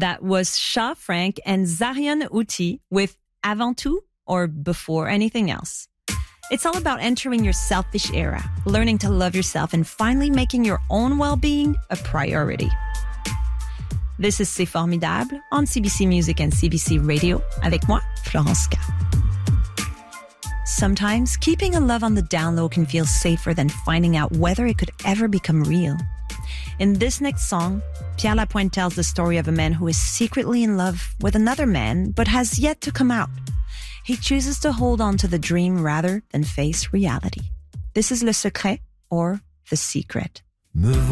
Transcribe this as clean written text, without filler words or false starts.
That was Shah Frank and Zarian Outi with Avant tout, or Before anything else. It's all about entering your selfish era, learning to love yourself, and finally making your own well-being a priority. This is C'est Formidable on CBC Music and CBC Radio, avec moi, Florence K. Sometimes keeping a love on the down low can feel safer than finding out whether it could ever become real. In this next song, Pierre Lapointe tells the story of a man who is secretly in love with another man but has yet to come out. He chooses to hold on to the dream rather than face reality. This is Le Secret, or The Secret.